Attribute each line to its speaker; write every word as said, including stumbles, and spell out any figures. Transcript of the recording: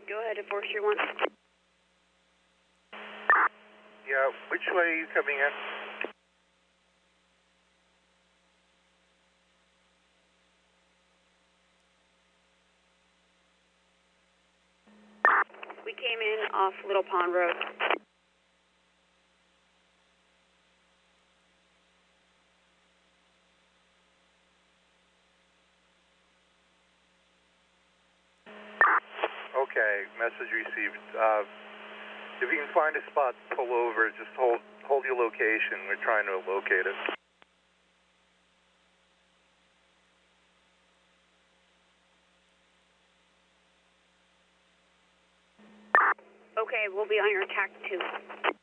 Speaker 1: Go ahead, Forestry One.
Speaker 2: Yeah, which way are you coming in?
Speaker 1: We came in off Little Pond Road.
Speaker 2: Okay, message received. Uh, if you can find a spot to pull over, just hold hold your location. We're trying to locate it.
Speaker 1: Okay, we'll be on your attack two.